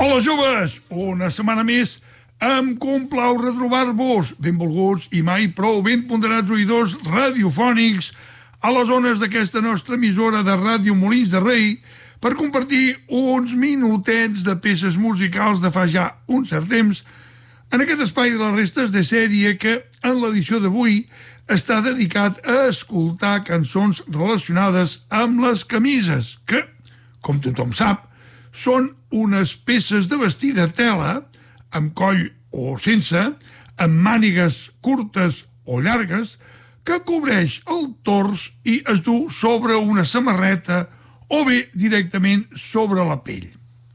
Hola, joves! Una setmana més em complau retrobar-vos, benvolguts i mai prou ben ponderats oïdors radiofònics a les zones d'aquesta nostra emissora de Ràdio Molins de Rei per compartir uns minutets de peces musicals de fa ja un cert temps en aquest espai de les restes de sèrie que, en l'edició d'avui, està dedicat a escoltar cançons relacionades amb les camises, que, com tothom sap, són unes peces de vestir de tela, amb coll o sense, amb mànigues curtes o llargues, que cobreix el tors i es du sobre una samarreta o bé directament sobre la pell.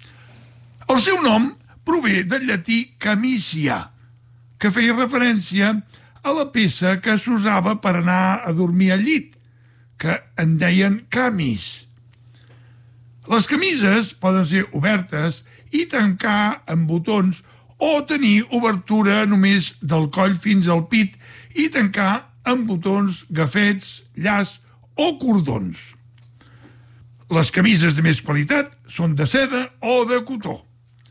El seu nom prové del llatí camisia, que feia referència a la peça que s'usava per anar a dormir al llit, que en deien camis. Les camises poden ser obertes i tancar amb botons o tenir obertura només del coll fins al pit i tancar amb botons, gafets, llaç o cordons. Les camises de més qualitat són de seda o de cotó.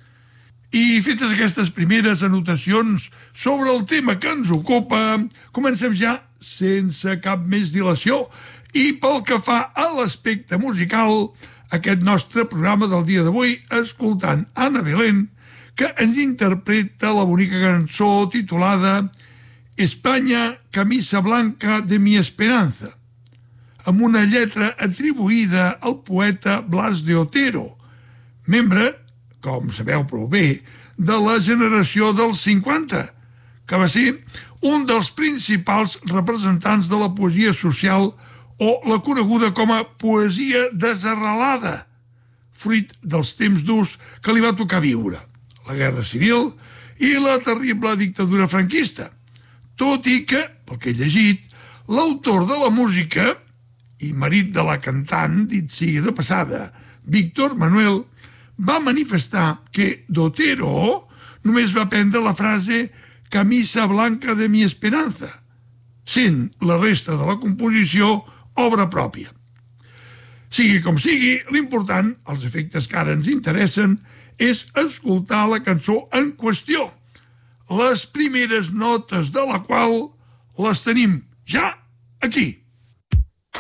I fetes aquestes primeres anotacions sobre el tema que ens ocupa, comencem ja sense cap més dilació i pel que fa a l'aspecte musical, aquest nostre programa del dia d'avui escoltant Ana Belén, que ens interpreta la bonica cançó titulada España, camisa blanca de mi esperanza, amb una lletra atribuïda al poeta Blas de Otero, membre, com sabeu prou bé, de la generació dels 50, que va ser un dels principals representants de la poesia social o la coneguda com a poesia desarrelada, fruit dels temps durs que li va tocar viure, la Guerra Civil i la terrible dictadura franquista, tot i que, pel que he llegit, l'autor de la música i marit de la cantant, dit sigui de passada, Víctor Manuel, va manifestar que d'Otero només va prendre la frase camisa blanca de mi esperanza, sent la resta de la composició obra pròpia. Sigui com sigui, l'important, els efectes que ara ens interessen, és escoltar la cançó en qüestió, les primeres notes de la qual les tenim ja aquí.